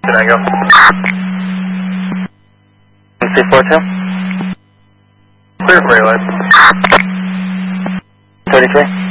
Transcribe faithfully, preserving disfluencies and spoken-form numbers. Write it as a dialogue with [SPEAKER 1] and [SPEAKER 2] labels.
[SPEAKER 1] Can I go? C four two? Clear for your light. thirty-three?